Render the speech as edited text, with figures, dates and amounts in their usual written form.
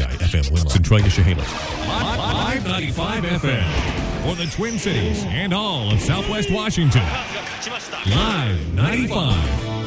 KCCI FM Winland, Centralia, Chehalis. Live 95 FM for the Twin Cities and all of Southwest Washington. Live 95.